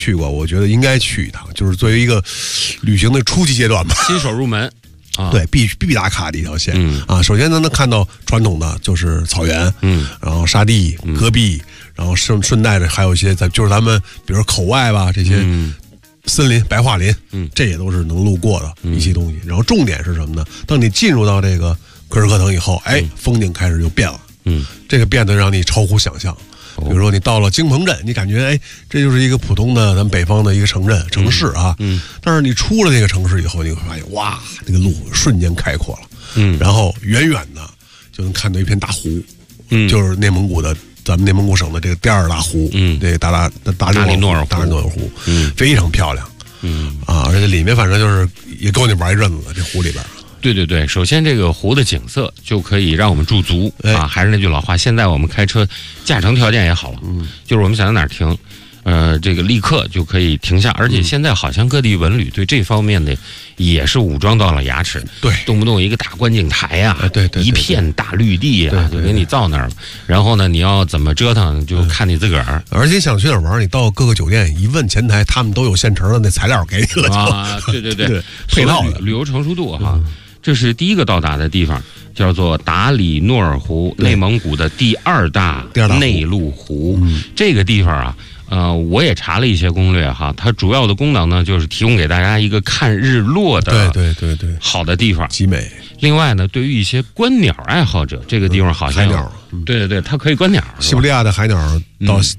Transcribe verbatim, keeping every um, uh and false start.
去过，我觉得应该去一趟，就是作为一个旅行的初级阶段吧， 新手入门。啊， 对，必必打卡的一条线。 嗯啊，首先呢，能看到传统的就是草原， 嗯， 然后沙地、戈壁，然后顺顺带着还有一些，咱就是咱们比如口外吧这些森林、白桦林， 嗯， 这也都是能路过的一些东西。然后重点是什么呢？当你进入到这个克什克腾以后，哎，风景开始就变了， 嗯， 这个变得让你超乎想象。比如说你到了京鹏镇，你感觉哎，这就是一个普通的咱们北方的一个城镇城市啊， 嗯，嗯但是你出了这个城市以后，你会发现哇，这个路瞬间开阔了， 嗯， 然后远远的就能看到一片大湖， 嗯， 就是内蒙古的咱们内蒙古省的这个第二大湖， 嗯， 这个大大大大里诺尔湖， 大里诺尔湖， 嗯， 非常漂亮， 嗯啊，而且里面反正就是也够你玩一阵子了，这湖里边。 对对对，首先这个湖的景色就可以让我们驻足、 哎、 啊。还是那句老话，现在我们开车驾乘条件也好了，嗯，就是我们想在哪儿停，呃，这个立刻就可以停下。而且现在好像各地文旅对这方面的也是武装到了牙齿， 对， 动不动一个大观景台呀、啊， 哎、对, 对, 对， 一片大绿地啊，就给你造那儿了。然后呢，你要怎么折腾，就看你自个儿。 而且想去哪儿玩，你到各个酒店一问前台，他们都有现成的那材料给你了啊。对对对， 对配套的旅游成熟度哈。嗯，这是第一个到达的地方，叫做达里诺尔湖，内蒙古的第二大内陆湖。 嗯、 这个地方啊，呃，我也查了一些攻略哈，它主要的功能呢，就是提供给大家一个看日落的， 对对对对， 好的地方， 极美。 另外呢，对于一些观鸟爱好者，这个地方好像海鸟， 对对对，它可以观鸟。 西伯利亚的海鸟到、嗯、